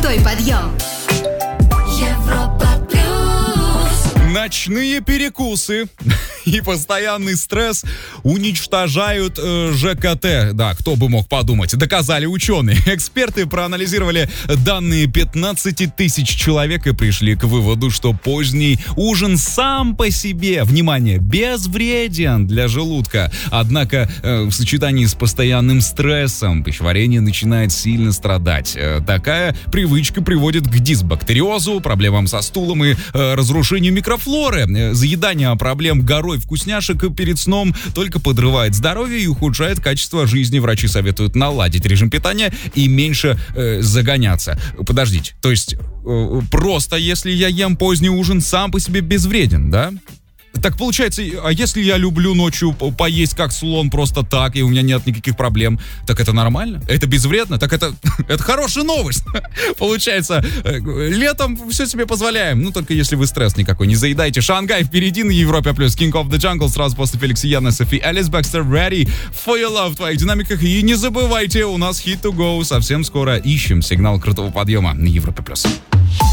Крутой подъем. Европа плюс. Ночные перекусы и постоянный стресс уничтожают ЖКТ. Да, кто бы мог подумать. Доказали ученые. Эксперты проанализировали данные 15 тысяч человек и пришли к выводу, что поздний ужин сам по себе, внимание, безвреден для желудка. Однако в сочетании с постоянным стрессом пищеварение начинает сильно страдать. Такая привычка приводит к дисбактериозу, проблемам со стулом и разрушению микрофлоры. Заедание проблем горой вкусняшек перед сном только подрывает здоровье и ухудшает качество жизни. Врачи советуют наладить режим питания и меньше загоняться. Подождите, то есть просто если я ем поздний ужин, сам по себе безвреден, да? Так получается, а если я люблю ночью поесть как слон просто так, и у меня нет никаких проблем, так это нормально? Это безвредно? Так это хорошая новость. Получается, летом все себе позволяем. Ну, только если вы стресс никакой не заедайте. Шангай впереди на Европе+. King of the Jungle сразу после Феликса Яна, Софи Элис Бэкстер. Ready for your love в твоих динамиках. И не забывайте, у нас hit to go. Совсем скоро ищем сигнал крутого подъема на Европе+.